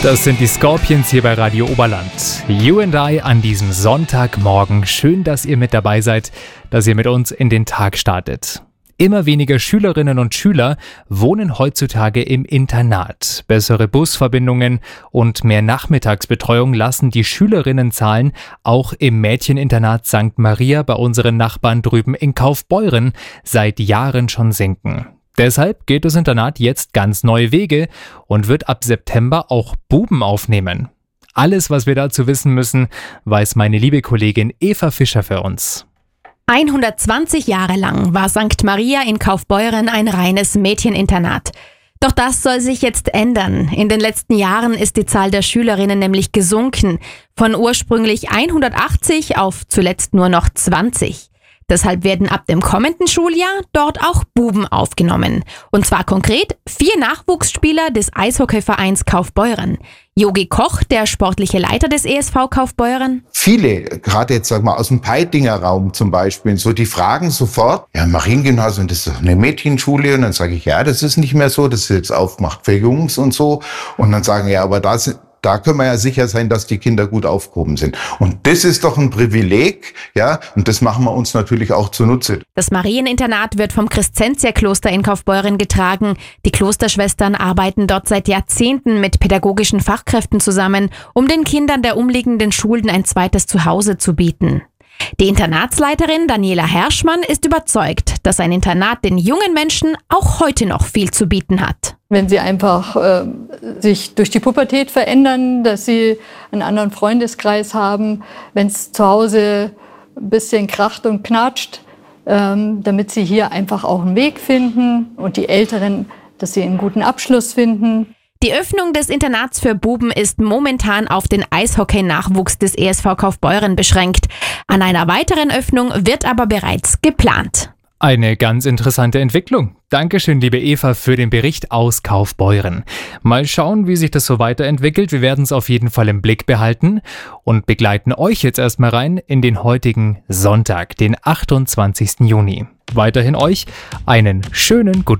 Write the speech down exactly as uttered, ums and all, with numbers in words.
Das sind die Scorpions hier bei Radio Oberland. You and I an diesem Sonntagmorgen. Schön, dass ihr mit dabei seid, dass ihr mit uns in den Tag startet. Immer weniger Schülerinnen und Schüler wohnen heutzutage im Internat. Bessere Busverbindungen und mehr Nachmittagsbetreuung lassen die Schülerinnenzahlen auch im Mädcheninternat Sankt Maria bei unseren Nachbarn drüben in Kaufbeuren seit Jahren schon sinken. Deshalb geht das Internat jetzt ganz neue Wege und wird ab September auch Buben aufnehmen. Alles, was wir dazu wissen müssen, weiß meine liebe Kollegin Eva Fischer für uns. hundertzwanzig Jahre lang war Sankt Maria in Kaufbeuren ein reines Mädcheninternat. Doch das soll sich jetzt ändern. In den letzten Jahren ist die Zahl der Schülerinnen nämlich gesunken. Von ursprünglich hundertachtzig auf zuletzt nur noch zwanzig. Deshalb werden ab dem kommenden Schuljahr dort auch Buben aufgenommen. Und zwar konkret vier Nachwuchsspieler des Eishockeyvereins Kaufbeuren. Jogi Koch, der sportliche Leiter des E S V Kaufbeuren. Viele, gerade jetzt sag mal aus dem Peitinger Raum zum Beispiel, so die fragen sofort, ja, Mariengymnasium, das ist doch eine Mädchenschule. Und dann sage ich, ja, das ist nicht mehr so, das ist jetzt aufgemacht für Jungs und so. Und dann sagen, ja, aber da sind Da können wir ja sicher sein, dass die Kinder gut aufgehoben sind. Und das ist doch ein Privileg, ja, und das machen wir uns natürlich auch zunutze. Das Marieninternat wird vom Crescentia-Kloster in Kaufbeuren getragen. Die Klosterschwestern arbeiten dort seit Jahrzehnten mit pädagogischen Fachkräften zusammen, um den Kindern der umliegenden Schulen ein zweites Zuhause zu bieten. Die Internatsleiterin Daniela Herschmann ist überzeugt, dass ein Internat den jungen Menschen auch heute noch viel zu bieten hat. Wenn sie einfach äh, sich durch die Pubertät verändern, dass sie einen anderen Freundeskreis haben, wenn es zu Hause ein bisschen kracht und knatscht, ähm, damit sie hier einfach auch einen Weg finden und die Älteren, dass sie einen guten Abschluss finden. Die Öffnung des Internats für Buben ist momentan auf den Eishockey-Nachwuchs des E S V Kaufbeuren beschränkt. An einer weiteren Öffnung wird aber bereits geplant. Eine ganz interessante Entwicklung. Dankeschön, liebe Eva, für den Bericht aus Kaufbeuren. Mal schauen, wie sich das so weiterentwickelt. Wir werden es auf jeden Fall im Blick behalten und begleiten euch jetzt erstmal rein in den heutigen Sonntag, den achtundzwanzigsten Juni. Weiterhin euch einen schönen guten